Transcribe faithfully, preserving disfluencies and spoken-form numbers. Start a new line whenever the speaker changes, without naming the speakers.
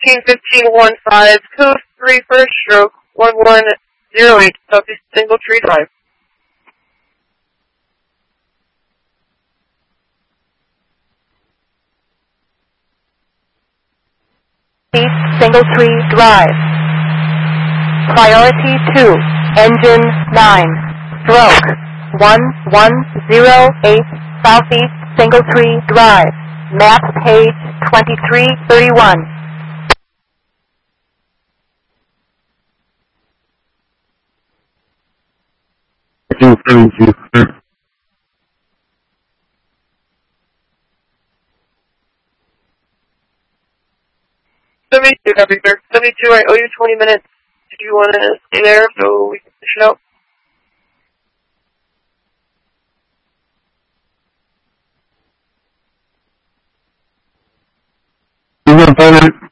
fifteen fifteen one five, code three first stroke, one one zero eight, Southeast Single Tree Drive.
East Single Tree Drive. Priority two, engine nine, stroke one one zero eight, Southeast Single Tree Drive. Map page twenty-three thirty-one.
seventy-two, copy, sir. seventy-two, I owe you twenty minutes. If you want to stay there so we can finish it out.
You're going to